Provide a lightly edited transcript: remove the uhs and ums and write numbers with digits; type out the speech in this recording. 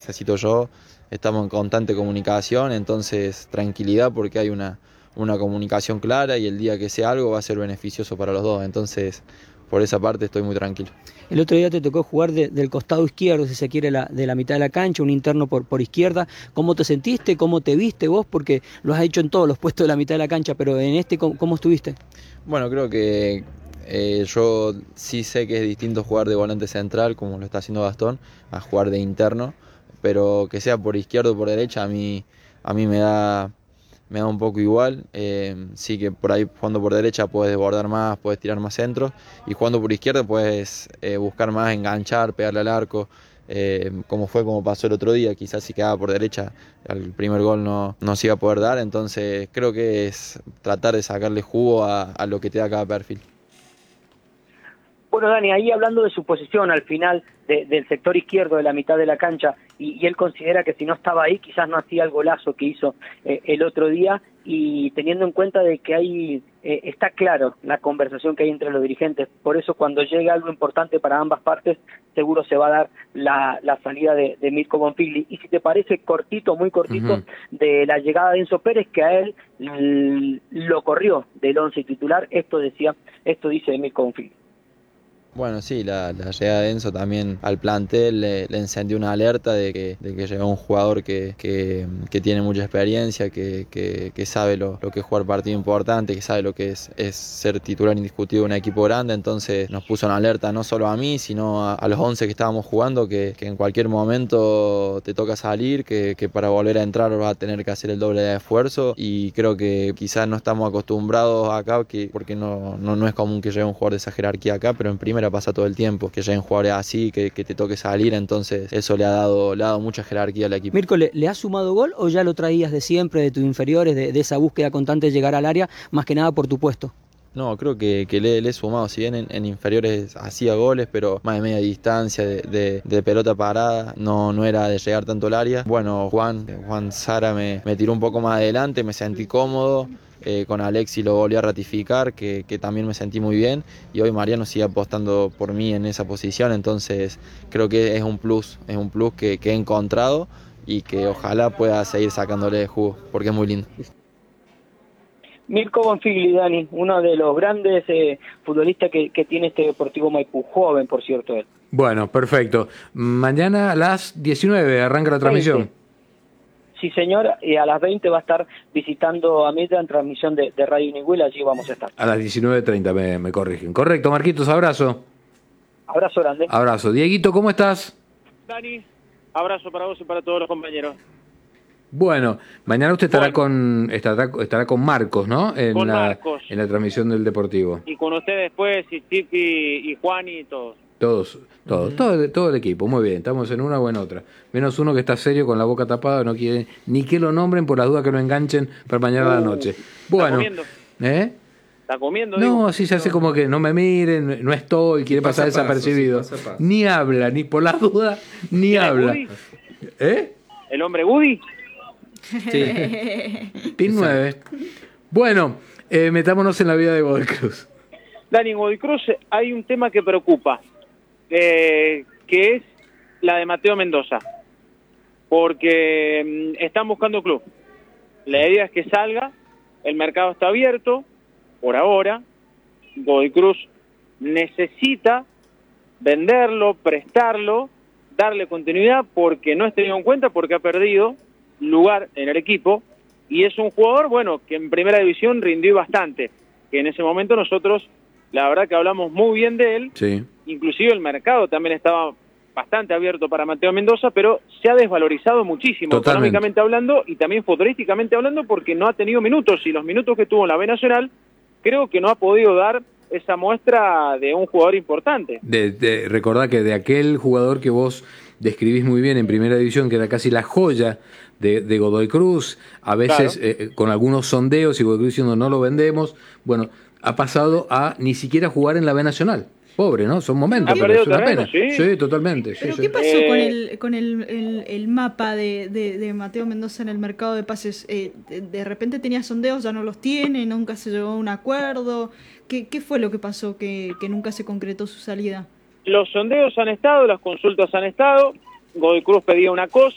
necesito yo. Estamos en constante comunicación, entonces tranquilidad porque hay una comunicación clara y el día que sea algo va a ser beneficioso para los dos. Entonces, por esa parte estoy muy tranquilo. El otro día te tocó jugar del costado izquierdo, si se quiere, de la mitad de la cancha, un interno por izquierda. ¿Cómo te sentiste? ¿Cómo te viste vos? Porque lo has hecho en todos los puestos de la mitad de la cancha, pero en este, ¿cómo estuviste? Bueno, creo que yo sí sé que es distinto jugar de volante central, como lo está haciendo Gastón, a jugar de interno, pero que sea por izquierda o por derecha, a mí me da un poco igual. Sí que por ahí jugando por derecha puedes desbordar más, puedes tirar más centros, y jugando por izquierda puedes buscar más, enganchar, pegarle al arco, como pasó el otro día. Quizás si quedaba por derecha el primer gol no se iba a poder dar, entonces creo que es tratar de sacarle jugo a lo que te da cada perfil. Bueno, Dani, ahí hablando de su posición al final del sector izquierdo de la mitad de la cancha, y él considera que si no estaba ahí quizás no hacía el golazo que hizo el otro día, y teniendo en cuenta de que ahí está claro la conversación que hay entre los dirigentes, por eso cuando llegue algo importante para ambas partes seguro se va a dar la salida de Mirko Bonfigli. Y si te parece, cortito, muy cortito, de la llegada de Enzo Pérez, que a él lo corrió del 11 titular, esto dice Mirko Bonfigli. Bueno, sí, la llegada de Enzo también al plantel le encendió una alerta de que llegó un jugador que tiene mucha experiencia, que sabe lo que es jugar partido importante, que sabe lo que es ser titular indiscutido de un equipo grande. Entonces nos puso en alerta no solo a mí, sino a los 11 que estábamos jugando, que en cualquier momento te toca salir, que para volver a entrar vas a tener que hacer el doble de esfuerzo, y creo que quizás no estamos acostumbrados acá, porque no es común que llegue un jugador de esa jerarquía acá, pero en primera pasa todo el tiempo, que lleguen jugadores así, que te toque salir, entonces eso le ha dado mucha jerarquía al equipo. Mirko, ¿le has sumado gol o ya lo traías de siempre, de tus inferiores, de esa búsqueda constante de llegar al área, más que nada por tu puesto? No, creo que le he sumado, si bien en inferiores hacía goles, pero más de media distancia, de pelota parada, no era de llegar tanto al área. Bueno, Juan Sara me tiró un poco más adelante, me sentí cómodo. Con Alexi lo volví a ratificar, que también me sentí muy bien, y hoy Mariano sigue apostando por mí en esa posición, entonces creo que es un plus que he encontrado y que ojalá pueda seguir sacándole jugo, porque es muy lindo. Mirko Bonfigli, Dani, uno de los grandes futbolistas que tiene este Deportivo Maipú, joven por cierto él. Bueno, perfecto. Mañana a las 19 arranca la transmisión. Sí, señor, y a las 20 va a estar visitando a Mitra en transmisión de Radio Nihuel, allí vamos a estar. A las 19:30 me corrigen. Correcto, Marquitos, abrazo. Abrazo grande. Abrazo. Dieguito, ¿cómo estás? Dani, abrazo para vos y para todos los compañeros. Bueno, mañana usted estará con Marcos, ¿no? Marcos. En la transmisión del Deportivo. Y con usted después, y Chiqui, y Juan y todos. Todo el equipo, muy bien, estamos en una o en otra. Menos uno que está serio con la boca tapada, no quiere ni que lo nombren por las dudas que lo enganchen para mañana a la noche. Bueno, ¿está comiendo? ¿Está comiendo? No, digo? así se hace como que no me miren, no estoy, quiere pasar desapercibido. Ni habla, ni por las dudas, ni habla. ¿El hombre Woody? Sí. Pin 9. Bueno, metámonos en la vida de Godoy Cruz. Dani, en Godoy Cruz hay un tema que preocupa, que es la de Mateo Mendoza, porque están buscando club. La idea es que salga, el mercado está abierto, por ahora. Godoy Cruz necesita venderlo, prestarlo, darle continuidad, porque no es tenido en cuenta, porque ha perdido lugar en el equipo, y es un jugador, bueno, que en primera división rindió bastante, que en ese momento nosotros, la verdad que hablamos muy bien de él, sí. Inclusive el mercado también estaba bastante abierto para Mateo Mendoza, pero se ha desvalorizado muchísimo, económicamente hablando y también futbolísticamente hablando, porque no ha tenido minutos, y los minutos que tuvo en la B Nacional, creo que no ha podido dar esa muestra de un jugador importante. Recordá que de aquel jugador que vos describís muy bien en primera división, que era casi la joya de Godoy Cruz, a veces claro, con algunos sondeos y Godoy Cruz diciendo no lo vendemos, bueno, ha pasado a ni siquiera jugar en la B Nacional. Pobre, ¿no? Son momentos, pero es una pena. Sí, totalmente. ¿Pero sí, qué pasó con el mapa de Mateo Mendoza en el mercado de pases? De repente tenía sondeos, ya no los tiene, nunca se llegó a un acuerdo. ¿Qué fue lo que pasó que nunca se concretó su salida? Los sondeos han estado, las consultas han estado, Godoy Cruz pedía una cosa,